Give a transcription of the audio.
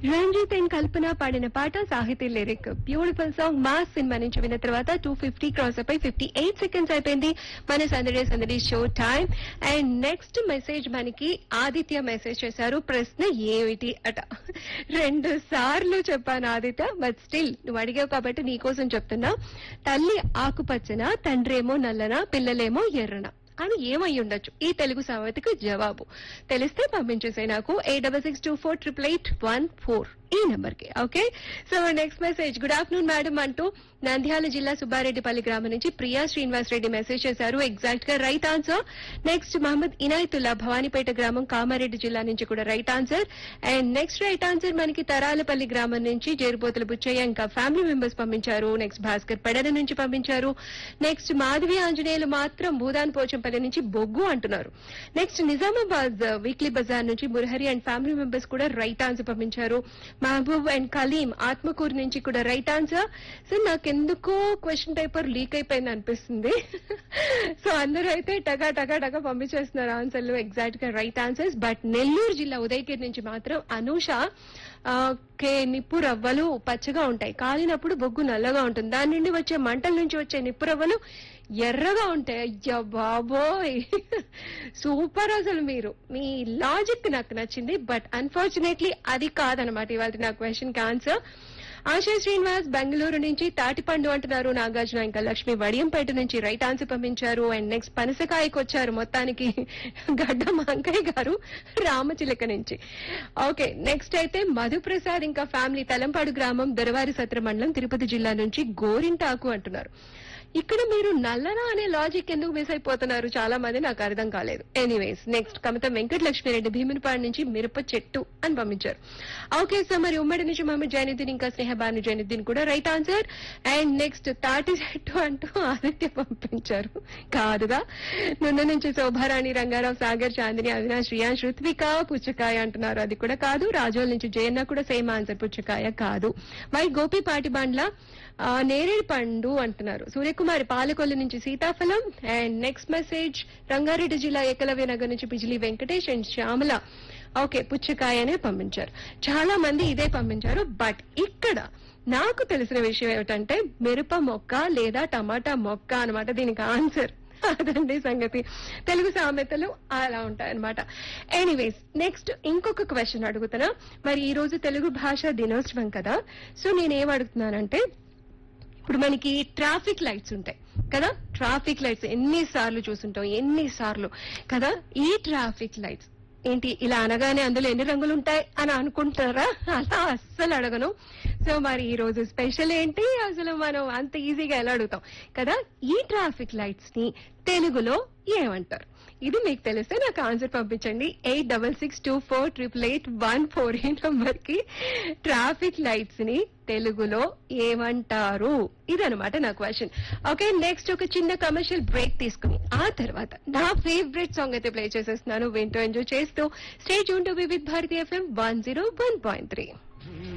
Ranjith and కల్పన పాడిన పాట సాహితీ lyric beautiful song mass cinema నుంచి విన్న తర్వాత 250 క్రాస్ అయిపోయి 58 సెకండ్స్ అయిపోయింది మన సందడి show time. And next message మనకి ఆదిత్య మెసేజ్ చేశారు. ప్రశ్న ఏమిటి అట. 2 సార్లు చెప్పాను ఆదిత్య, బట్ స్టిల్ నువ్వు అడిగావు కాబట్టి నీకోసం చెప్తున్నా. తల్లి ఆకుపచ్చన, తండ్రేమో నల్లన, పిల్లలేమో ఎర్రన అని ఏమై ఉండొచ్చు? ఈ తెలుగు సామెతకు జవాబు తెలిస్తే పంపించేసాయి నాకు 8662488814 ఈ నెంబర్ కి. Okay, so next message. Good afternoon madam అంటూ నంద్యాల జిల్లా సుబ్బారెడ్డిపల్లి గ్రామం నుంచి ప్రియా శ్రీనివాస్ రెడ్డి మెసేజ్ చేశారు. ఎగ్జాక్ట్ గా right answer. Next Mohammed Inayatullah Bhavanipeta గ్రామం కామారెడ్డి జిల్లా నుంచి కూడా right answer. And next right answer మనకి తరాలపల్లి గ్రామం నుంచి జేరుపోతుల బుచ్చయ్య ఇంకా ఫ్యామిలీ మెంబర్స్ పంపించారు. నెక్స్ట్ భాస్కర్ పెడన నుంచి పంపించారు. నెక్స్ట్ మాధవి ఆంజనేయులు మాత్రం భూదాన్ పోచంపల్లి నుంచి బొగ్గు అంటున్నారు. నెక్స్ట్ నిజామాబాద్ వీక్లీ బజార్ నుంచి మురహరి అండ్ ఫ్యామిలీ మెంబర్స్ కూడా రైట్ ఆన్సర్ పంపించారు. మహబూబ్ అండ్ కలీం ఆత్మకూరు నుంచి కూడా రైట్ ఆన్సర్. సో నాకెందుకో క్వశ్చన్ పేపర్ లీక్ అయిపోయింది అనిపిస్తుంది. సో అందరూ అయితే టగా టగా టగా పంపించేస్తున్నారు ఆన్సర్లు, ఎగ్జాక్ట్ గా రైట్ ఆన్సర్స్. బట్ నెల్లూరు జిల్లా ఉదయగిరి నుంచి మాత్రం అనూష నిప్పు రవ్వలు పచ్చగా ఉంటాయి, కాలినప్పుడు బొగ్గు నల్లగా ఉంటుంది, దాని నుండి వచ్చే మంటల నుంచి వచ్చే నిప్పు రవ్వలు ఎర్రగా ఉంటాయి. అయ్యా బాబోయ్, సూపర్. అసలు మీరు మీ లాజిక్ నాకు నచ్చింది, బట్ అన్ఫార్చునేట్లీ అది కాదనమాట ఇవాళ నా క్వశ్చన్ కి ఆన్సర్. ఆశా శ్రీనివాస్ బెంగళూరు నుంచి తాటిపండు అంటున్నారు. నాగార్జున ఇంకా లక్ష్మి వడియంపేట నుంచి రైట్ ఆన్సర్ పంపించారు. అండ్ నెక్స్ట్ పనసకాయకు వచ్చారు మొత్తానికి గడ్డ మాంకయ్య గారు రామచిలక నుంచి. ఓకే, నెక్స్ట్ అయితే మధుప్రసాద్ ఇంకా ఫ్యామిలీ తలంపాడు గ్రామం దొరవారి సత్ర మండలం తిరుపతి జిల్లా నుంచి గోరింటాకు అంటున్నారు. ఇక్కడ మీరు నల్లన అనే లాజిక్ ఎందుకు మిస్ అయిపోతున్నారు చాలా మంది, నాకు అర్థం కాలేదు. ఎనీవేస్, నెక్స్ట్ కమతం వెంకటలక్ష్మిరెడ్డి భీమునిపాడు నుంచి మిరప చెట్టు అని పంపించారు. ఓకే, సో మరి ఉమ్మడి నుంచి మహమ్మద్ జైనుద్దీన్ ఇంకా స్నేహబాను జైనుద్దీన్ కూడా రైట్ ఆన్సర్. అండ్ నెక్స్ట్ తాటి చెట్టు అంటూ ఆదిత్య పంపించారు. కాదుగా. నున్న నుంచి శోభారాణి, రంగారావు, సాగర్, చాందిని, అవినాష్, రియాన్స్, ఋత్విక పుచ్చకాయ అంటున్నారు. అది కూడా కాదు. రాజోల్ నుంచి జయన్న కూడా సేమ్ ఆన్సర్, పుచ్చకాయ కాదు. వై గోపి పాటిబండ్ల నేరేడు పండు అంటున్నారు. సూర్యకుమారి పాలకొల్లు నుంచి సీతాఫలం. అండ్ నెక్స్ట్ మెసేజ్ రంగారెడ్డి జిల్లా ఏకలవ్య నగర్ నుంచి బిజిలీ వెంకటేష్ అండ్ శ్యామల ఓకే పుచ్చకాయ అనే పంపించారు. చాలా మంది ఇదే పంపించారు. బట్ ఇక్కడ నాకు తెలిసిన విషయం ఏమిటంటే మిరప మొక్క లేదా టమాటా మొక్క అనమాట దీనికి ఆన్సర్. అదండి సంగతి. తెలుగు సామెతలు అలా ఉంటాయన్నమాట. ఎనీవేస్, నెక్స్ట్ ఇంకొక క్వశ్చన్ అడుగుతున్నా. మరి ఈ రోజు తెలుగు భాష దినోత్సవం కదా, సో నేనేం అడుగుతున్నానంటే ఇప్పుడు మనకి ట్రాఫిక్ లైట్స్ ఉంటాయి కదా, ట్రాఫిక్ లైట్స్ ఎన్నిసార్లు చూసుంటాం, ఎన్నిసార్లు కదా. ఈ ట్రాఫిక్ లైట్స్ ఏంటి ఇలా అనగానే అందులో ఎన్ని రంగులు ఉంటాయి అని అనుకుంటారా? అలా అస్సలు అడగను. సో మరి ఈ రోజు స్పెషల్ ఏంటి, అసలు మనం అంత ఈజీగా ఎలా అడుగుతాం కదా. ఈ ట్రాఫిక్ లైట్స్ ని తెలుగులో ఏమంటారు? ఇది మీకు తెలిస్తే నాకు ఆన్సర్ పంపించండి 8662488814 ఈ నంబర్ కి. ట్రాఫిక్ లైట్స్ ని తెలుగులో ఏమంటారు? ఇదనమాట నా క్వశ్చన్. ఓకే, నెక్స్ట్ ఒక చిన్న కమర్షియల్ బ్రేక్ తీసుకుని ఆ తర్వాత నా ఫేవరెట్ సాంగ్ అయితే ప్లే చేసేస్తున్నాను. వింటూ ఎంజాయ్ చేస్తూ stay tune to Vividh Bharati FM 101.3.